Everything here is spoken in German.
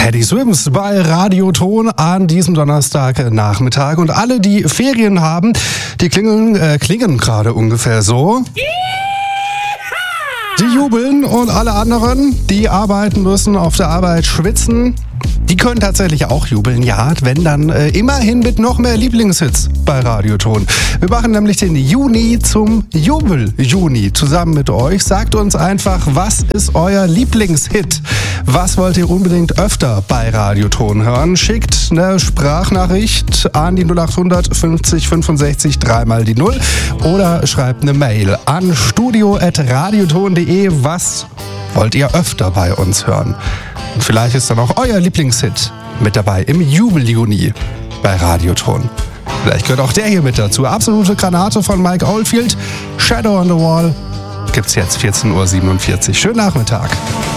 Teddy Swims bei Radioton an diesem Donnerstagnachmittag. Und alle, die Ferien haben, die klingen gerade ungefähr so. Die jubeln und alle anderen, die arbeiten müssen, auf der Arbeit schwitzen, die können tatsächlich auch jubeln, ja, wenn dann immerhin mit noch mehr Lieblingshits bei Radioton. Wir machen nämlich den Juni zum Jubel-Juni zusammen mit euch. Sagt uns einfach, was ist euer Lieblingshit? Was wollt ihr unbedingt öfter bei Radioton hören? Schickt eine Sprachnachricht an die 0800 50 65 3 mal die 0 oder schreibt eine Mail an studio@radioton.de. Was wollt ihr öfter bei uns hören? Und vielleicht ist dann auch euer Lieblingshit mit dabei im Jubel-Juni bei Radioton. Vielleicht gehört auch der hier mit dazu. Absolute Granate von Mike Oldfield. Shadow on the Wall gibt's jetzt 14:47 Uhr. Schönen Nachmittag.